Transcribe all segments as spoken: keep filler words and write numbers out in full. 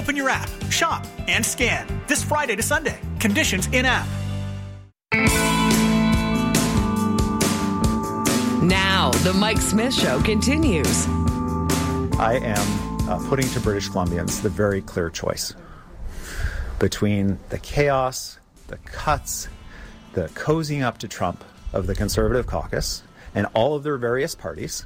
Open your app, shop, and scan this Friday to Sunday. Conditions in-app. Now, the Mike Smith Show continues. I am uh, putting to British Columbians the very clear choice between the chaos, the cuts, the cozying up to Trump of the Conservative caucus and all of their various parties,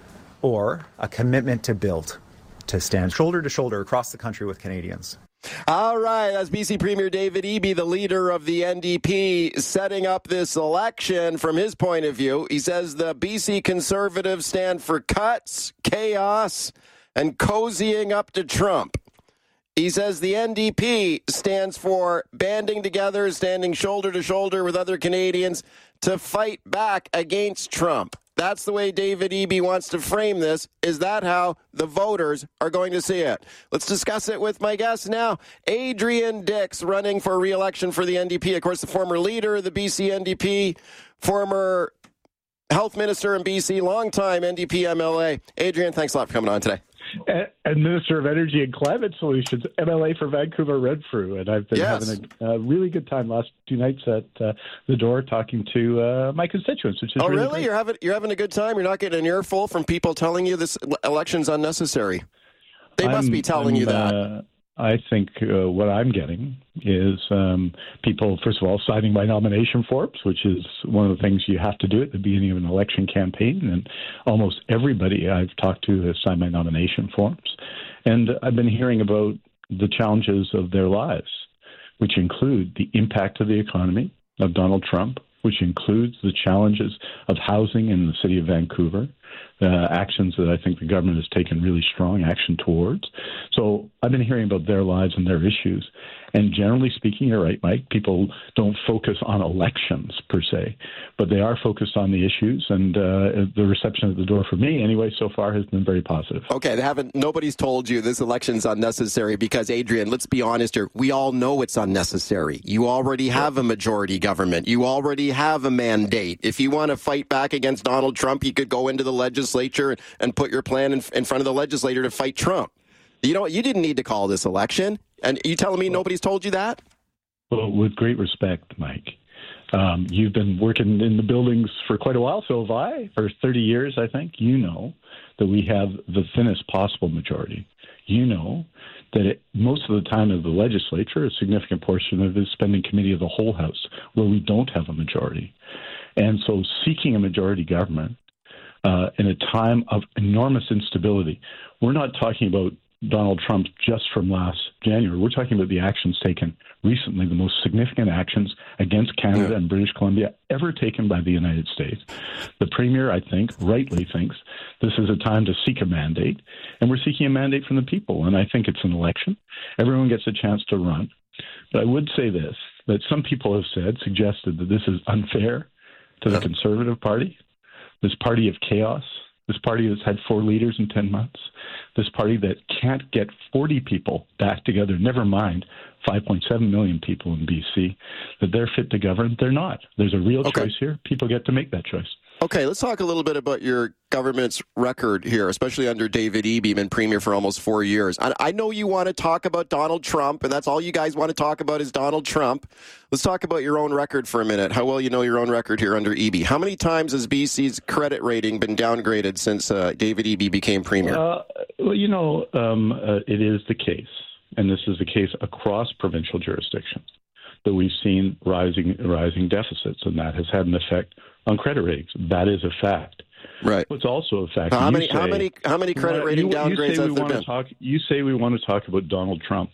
or a commitment to build, to stand shoulder to shoulder across the country with Canadians. All right, that's B C Premier David Eby, the leader of the N D P, setting up this election from his point of view. He says the B C Conservatives stand for cuts, chaos, and cozying up to Trump. He says the N D P stands for banding together, standing shoulder to shoulder with other Canadians to fight back against Trump. That's the way David Eby wants to frame this. Is that how the voters are going to see it? Let's discuss it with my guest now. Adrian Dix, running for re-election for the N D P. Of course, the former leader of the B C N D P, former health minister in B C, longtime N D P M L A. Adrian, thanks a lot for coming on today. And Minister of Energy and Climate Solutions, M L A for Vancouver Renfrew. And I've been yes. having a, a really good time last two nights at uh, the door talking to uh, my constituents, which is Oh, really, really? Great. You're having you're having a good time? You're not getting an earful from people telling you this election's unnecessary? They I'm, must be telling I'm, you that. Uh, I think uh, what I'm getting is um, people, first of all, signing my nomination forms, which is one of the things you have to do at the beginning of an election campaign. And almost everybody I've talked to has signed my nomination forms. And I've been hearing about the challenges of their lives, which include the impact of the economy of Donald Trump, which includes the challenges of housing in the city of Vancouver, uh, actions that I think the government has taken really strong action towards. So I've been hearing about their lives and their issues. And generally speaking, you're right, Mike, people don't focus on elections per se, but they are focused on the issues. And uh, the reception at the door for me, anyway, so far has been very positive. Okay, they haven't. Nobody's told you this election's unnecessary because, Adrian, let's be honest here. We all know it's unnecessary. You already have a majority government. You already have a mandate. If you want to fight back against Donald Trump, you could go into the legislature and put your plan in, in front of the legislator to fight Trump. You know, you didn't need to call this election. And you telling me nobody's told you that? Well, with great respect, Mike. Um, you've been working in the buildings for quite a while, so have I, for thirty years, I think. You know that we have the thinnest possible majority. You know that it, most of the time of the legislature, a significant portion of it is spending committee of the whole House, where we don't have a majority. And so seeking a majority government uh, in a time of enormous instability, we're not talking about Donald Trump just from last January. We're talking about the actions taken recently, the most significant actions against Canada and British Columbia ever taken by the United States. The Premier, I think, rightly thinks this is a time to seek a mandate, and we're seeking a mandate from the people, and I think it's an election. Everyone gets a chance to run. But I would say this, that some people have said, suggested that this is unfair to the Conservative Party, this party of chaos, this party that's had four leaders in ten months, this party that can't get forty people back together, never mind five point seven million people in B C, that they're fit to govern. They're not. There's a real Okay. choice here. People get to make that choice. Okay, let's talk a little bit about your government's record here, especially under David Eby, been Premier for almost four years. I, I know you want to talk about Donald Trump, and that's all you guys want to talk about is Donald Trump. Let's talk about your own record for a minute, how well you know your own record here under Eby. How many times has B C's credit rating been downgraded since uh, David Eby became Premier? Uh, well, you know, um, uh, it is the case, and this is the case across provincial jurisdictions, that we've seen rising rising deficits, and that has had an effect on credit ratings. That is a fact. Right. It's also a fact. How You many? say, how many? How many credit you, rating you, downgrades you say have we there want been? to talk, you say we want to talk about Donald Trump.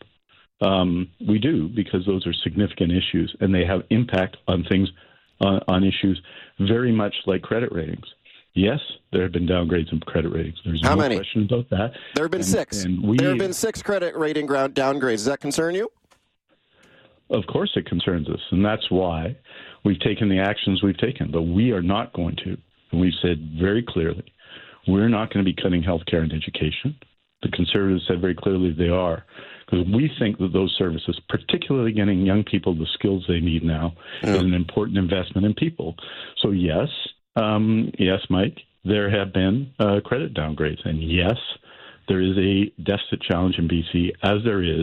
Um, we do, because those are significant issues, and they have impact on things, uh, on issues very much like credit ratings. Yes, there have been downgrades in credit ratings. There's How no many? question about that. There have been and, six. And we, there have been six credit rating ground downgrades. Does that concern you? Of course it concerns us, and that's why we've taken the actions we've taken. But we are not going to, and we've said very clearly, we're not going to be cutting health care and education. The Conservatives said very clearly they are, because we think that those services, particularly getting young people the skills they need now, yeah. is an important investment in people. So yes, um, yes, Mike, there have been uh, credit downgrades, and yes, there is a deficit challenge in B C, as there is